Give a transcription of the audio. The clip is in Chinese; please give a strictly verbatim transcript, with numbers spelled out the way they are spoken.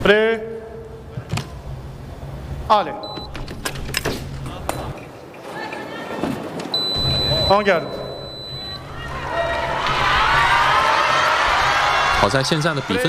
Tre, allez. En garde. 好在现在的比分。